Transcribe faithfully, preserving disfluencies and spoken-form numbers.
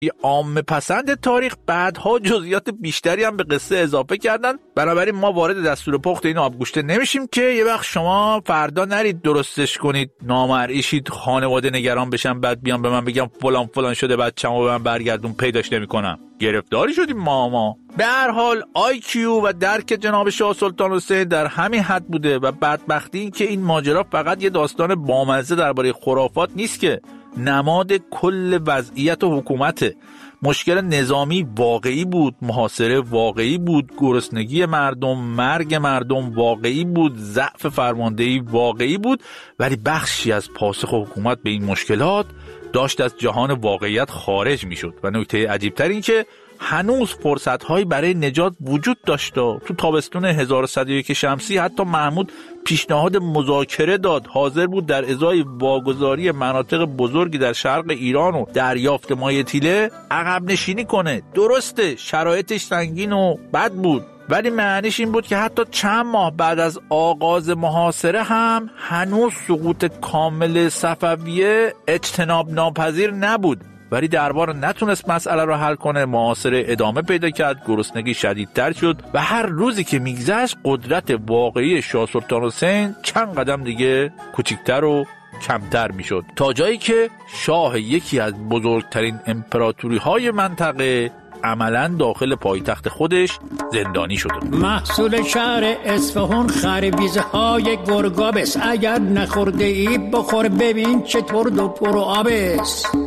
عامه پسند تاریخ بعدها جزئیات بیشتری هم به قصه اضافه کردن. بنابراین ما وارد دستور پخت این آبگوشته نمیشیم که یه وقت شما فردا نرید درستش کنید، نامرئیشید، خانواده نگران بشن، بعد بیان به من بگم فلان فلان شده، بچه‌مو به من برگردون، پیداش نمیکنم. گرفتاری شدیم ما ما. به هر حال آی کیو و درک جناب شاه سلطان حسین در همین حد بوده و بدبختی این که این ماجرا فقط یه داستان بامزه درباره خرافات نیست که نماد کل وضعیت و حکومته. مشکل نظامی واقعی بود، محاصره واقعی بود، گرسنگی مردم، مرگ مردم واقعی بود، ضعف فرماندهی واقعی بود، ولی بخشی از پاسخ حکومت به این مشکلات داشت از جهان واقعیت خارج می شد. و نکته عجیبتر این که هنوز فرصت‌هایی برای نجات وجود داشت. تو تابستون هزار و صد و یک شمسی حتی محمود پیشنهاد مذاکره داد، حاضر بود در ازای واگذاری مناطق بزرگی در شرق ایران و دریافت مایع تیله عقب نشینی کنه. درسته شرایطش سنگین و بد بود، ولی معنیش این بود که حتی چند ماه بعد از آغاز محاصره هم هنوز سقوط کامل صفویه اجتناب ناپذیر نبود. ولی دربار نتونست مسئله رو حل کنه، محاصره ادامه پیدا کرد، گرسنگی شدیدتر شد و هر روزی که میگذشت قدرت واقعی شاه سلطان حسین چند قدم دیگه کوچیکتر و کمتر میشد، تا جایی که شاه یکی از بزرگترین امپراتوری های منطقه عملاً داخل پایتخت خودش زندانی شده. محصول شهر اصفهان خربیزه های گرگابس، اگر نخورده ای بخور ببین چطور دو پرو آبس.